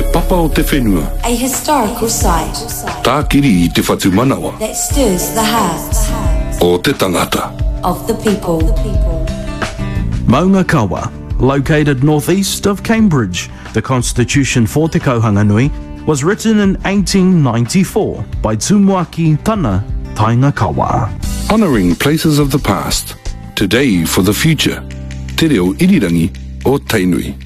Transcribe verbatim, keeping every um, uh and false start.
papa o te whenua. A historical site Tākiri i te whatu manawa. that stirs the hearts O te tangata. of the people. Maunga Kawa, located northeast of Cambridge, the constitution for Te Kauhanganui was written in eighteen ninety-four by Tumuaki Tana Tainga Kawa. Honouring places of the past, today for the future. Te reo irirangi o Tainui.